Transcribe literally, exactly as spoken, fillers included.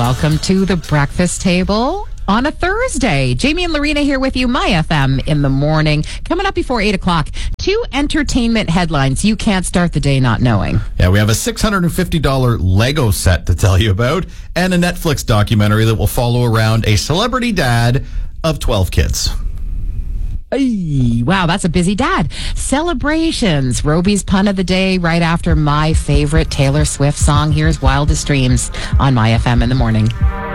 Welcome to the breakfast table on a Thursday. Jamie and Lorena here with you, My F M in the morning. Coming up before eight o'clock, two entertainment headlines you can't start the day not knowing. Yeah, we have a six hundred fifty dollars Lego set to tell you about and a Netflix documentary that will follow around a celebrity dad of twelve kids. Ay, wow, that's a busy dad. Celebrations. Roby's pun of the day right after my favorite Taylor Swift song. Here's Wildest Dreams on My F M in the morning.